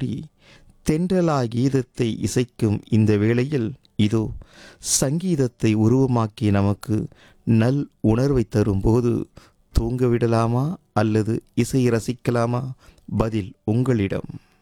பாடி தென்றலாய் கீதத்தை இசைக்கும் இந்த வேளையில் இதோ சங்கீதத்தை உருவமாக்கி நமக்கு நல் உணர்வை தரும்போது தூங்க விடலாமா அல்லது இசை ரசிக்கலாமா? பதில் உங்களிடம்.